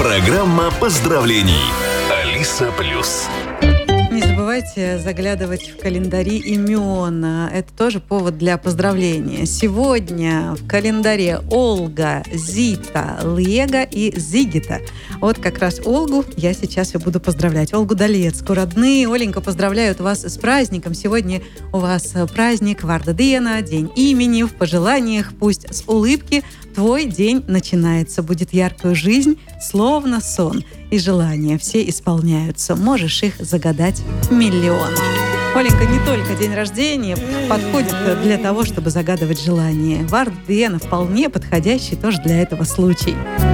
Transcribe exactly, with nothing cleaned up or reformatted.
Программа поздравлений. Алиса Плюс. Не забывайте заглядывать в календари имен. Это тоже повод для поздравления. Сегодня в календаре Ольга, Зита, Лего и Зигита. Вот как раз Ольгу я сейчас и буду поздравлять. Ольгу Долецкую, родные. Оленька, поздравляют вас с праздником. Сегодня у вас праздник Вардадена, день имени. В пожеланиях пусть с улыбки твой день начинается. Будет яркую жизнь, словно сон. И желания все исполняются. Можешь их загадать миллион. Оленька, не только день рождения подходит для того, чтобы загадывать желания. Вардадена вполне подходящий тоже для этого случай.